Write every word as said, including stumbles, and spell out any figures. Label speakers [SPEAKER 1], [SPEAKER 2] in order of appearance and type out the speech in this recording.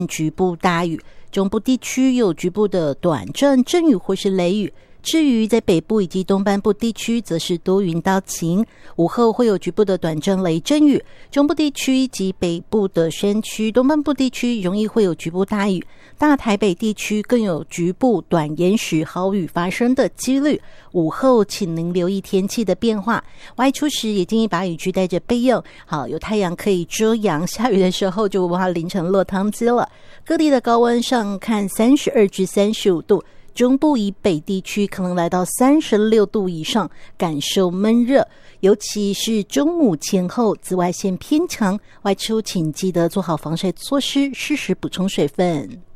[SPEAKER 1] 局部大雨，中部地区有局部的短暂阵雨或是雷雨。至于在北部以及东半部地区，则是多云到晴，午后会有局部的短暂雷阵雨。中部地区及北部的山区、东半部地区容易会有局部大雨，大台北地区更有局部短延时豪雨发生的几率。午后请您留意天气的变化，外出时也建议把雨具带着备用。好，有太阳可以遮阳，下雨的时候就不怕淋成落汤鸡了。各地的高温上看三十二至三十五度。中部以北地区可能来到三十六度以上，感受闷热，尤其是中午前后紫外线偏强，外出请记得做好防晒措施，适时补充水分。